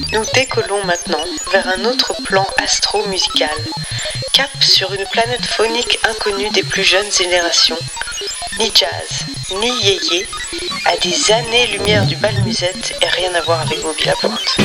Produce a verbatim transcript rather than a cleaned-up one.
Nous décollons maintenant vers un autre plan astro-musical. Cap sur une planète phonique inconnue des plus jeunes générations. Ni jazz, ni yéyé, à des années-lumière du bal musette et rien à voir avec Mobile à Pointe.